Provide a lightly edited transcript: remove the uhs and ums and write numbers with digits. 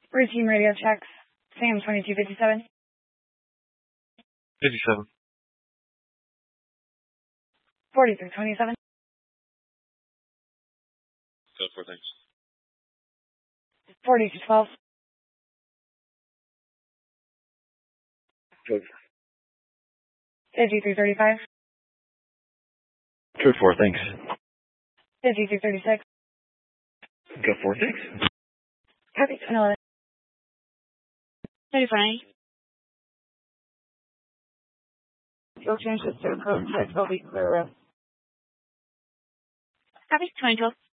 Routine radio checks. Sam 2257. 57. 4327. Code 4, thanks. 4212. Code 5335. 4. Code 4, thanks. 5336. Code 4, thanks. Copy 2011. 35. You'll change this to a code 6. I'll be clear. Copy 2012.